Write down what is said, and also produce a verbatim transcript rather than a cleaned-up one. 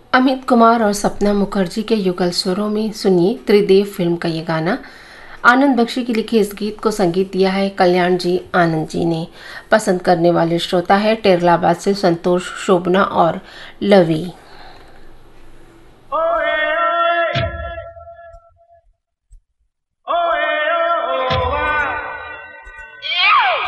अमित कुमार और सपना मुखर्जी के युगल स्वरों में सुनिए त्रिदेव फिल्म का ये गाना। आनंद बख्शी की लिखे इस गीत को संगीत दिया है कल्याण जी आनंद जी ने। पसंद करने वाले श्रोता है टेरलाबाद से संतोष, शोभना और लवी।